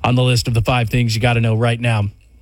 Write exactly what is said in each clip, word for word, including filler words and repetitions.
on the list of the five things you got to know right now.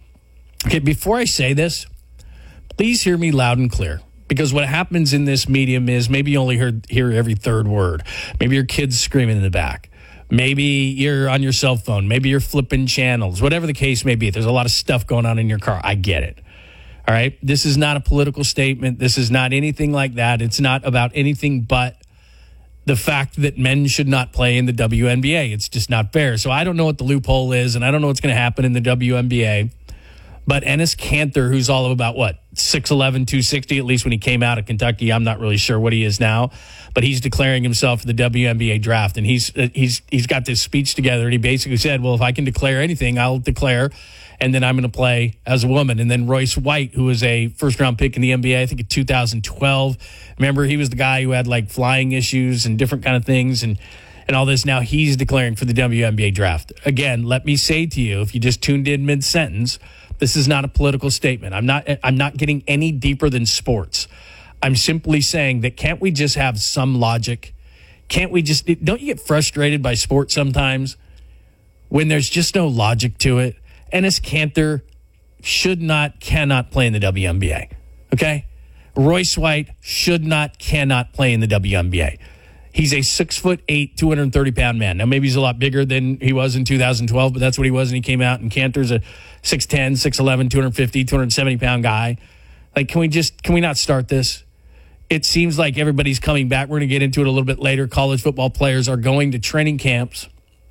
Okay, before I say this, please hear me loud and clear. Because what happens in this medium is maybe you only heard, hear every third word. Maybe your kid's screaming in the back. Maybe you're on your cell phone. Maybe you're flipping channels. Whatever the case may be, there's a lot of stuff going on in your car. I get it. All right? This is not a political statement. This is not anything like that. It's not about anything but the fact that men should not play in the W N B A. It's just not fair. So I don't know what the loophole is, and I don't know what's going to happen in the W N B A. But Enes Kanter, who's all of about, what, six eleven, two sixty, at least when he came out of Kentucky. I'm not really sure what he is now. But he's declaring himself for the W N B A draft. And he's he's he's got this speech together, and he basically said, well, if I can declare anything, I'll declare, and then I'm going to play as a woman. And then Royce White, who was a first-round pick in the N B A, I think in two thousand twelve. Remember, he was the guy who had, like, flying issues and different kind of things and, and all this. Now he's declaring for the W N B A draft. Again, let me say to you, if you just tuned in mid-sentence, this is not a political statement. I'm not I'm not getting any deeper than sports. I'm simply saying that can't we just have some logic? Can't we just, don't you get frustrated by sports sometimes when there's just no logic to it? Enes Kanter should not, cannot play in the W N B A. Okay? Royce White should not, cannot play in the W N B A. He's a six foot eight, two hundred thirty pound man. Now, maybe he's a lot bigger than he was in two thousand twelve, but that's what he was when he came out. And Kanter's a six ten, six eleven, two fifty, two seventy pound guy. Like, can we just, can we not start this? It seems like everybody's coming back. We're going to get into it a little bit later. College football players are going to training camps,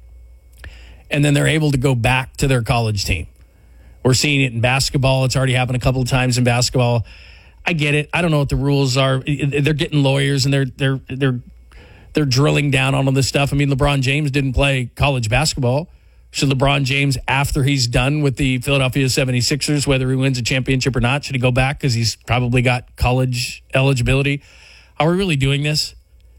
and then they're able to go back to their college team. We're seeing it in basketball. It's already happened a couple of times in basketball. I get it. I don't know what the rules are. They're getting lawyers, and they're they're they're they're drilling down on all this stuff. I mean, LeBron James didn't play college basketball. Should LeBron James, after he's done with the Philadelphia seventy-sixers, whether he wins a championship or not, should he go back because he's probably got college eligibility? Are we really doing this?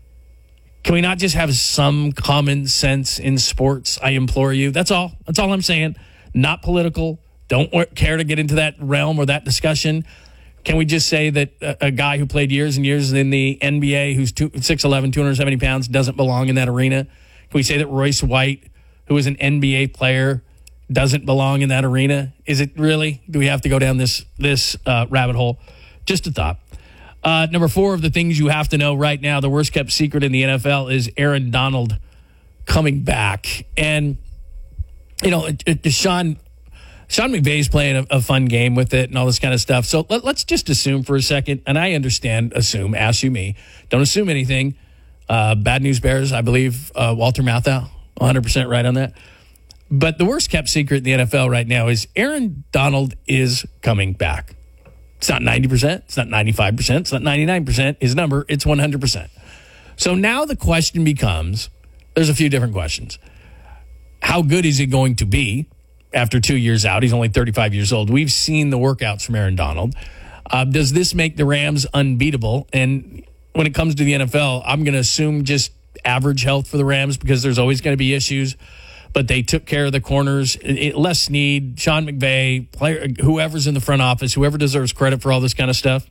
Can we not just have some common sense in sports? I implore you. That's all. That's all I'm saying. Not political. Don't care to get into that realm or that discussion. Can we just say that a, a guy who played years and years in the N B A who's six eleven, two seventy pounds doesn't belong in that arena? Can we say that Royce White, who is an N B A player, doesn't belong in that arena? Is it really? Do we have to go down this this uh, rabbit hole? Just a thought. Uh, number four of the things you have to know right now, the worst kept secret in the N F L is Aaron Donald coming back. And, you know, it, it, Sean, Sean McVay's playing a, a fun game with it and all this kind of stuff. So let, let's just assume for a second, and I understand, assume, ask you me. Don't assume anything. Uh, Bad News Bears, I believe, uh, Walter Matthau, one hundred percent right on that. But the worst kept secret in the N F L right now is Aaron Donald is coming back. It's not ninety percent. It's not ninety-five percent. It's not ninety-nine percent. His number, it's one hundred percent. So now the question becomes, there's a few different questions. How good is he going to be after two years out? He's only thirty-five years old. We've seen the workouts from Aaron Donald. Uh, does this make the Rams unbeatable? And when it comes to the N F L, I'm going to assume just average health for the Rams because there's always going to be issues. But they took care of the corners. It, Les Snead, Sean McVay, player, whoever's in the front office, whoever deserves credit for all this kind of stuff.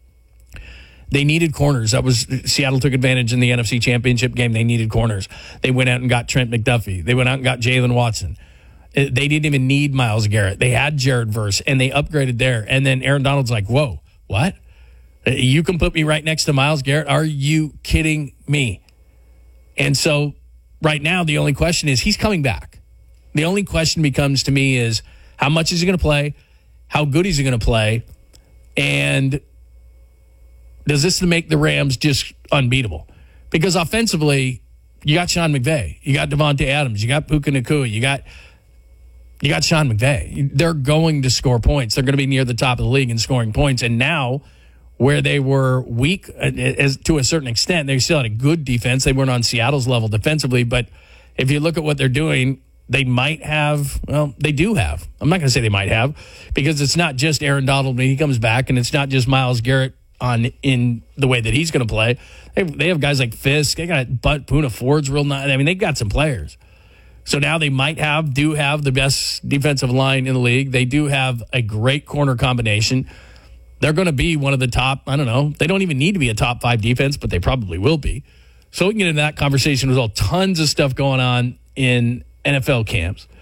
They needed corners. That was Seattle took advantage in the N F C Championship game. They needed corners. They went out and got Trent McDuffie. They went out and got Jalen Watson. They didn't even need Myles Garrett. They had Jared Verse, and they upgraded there. And then Aaron Donald's like, whoa, what? You can put me right next to Myles Garrett? Are you kidding me? And so right now, the only question is he's coming back. The only question becomes to me is how much is he going to play? How good is he going to play? And does this make the Rams just unbeatable? Because offensively, you got Sean McVay. You got Devontae Adams. You got Puka Nacua. You got, you got Sean McVay. They're going to score points. They're going to be near the top of the league in scoring points. And now, where they were weak as to a certain extent, they still had a good defense. They weren't on Seattle's level defensively, but if you look at what they're doing, they might have, well, they do have. I'm not going to say they might have, because it's not just Aaron Donald when he comes back, and it's not just Myles Garrett on in the way that he's going to play. They, they have guys like Fisk. They got Butt Poona Ford's real nice. I mean, they've got some players. So now they might have, do have the best defensive line in the league. They do have a great corner combination. They're going to be one of the top, I don't know, they don't even need to be a top five defense, but they probably will be. So we can get into that conversation. There's all tons of stuff going on in N F L camps.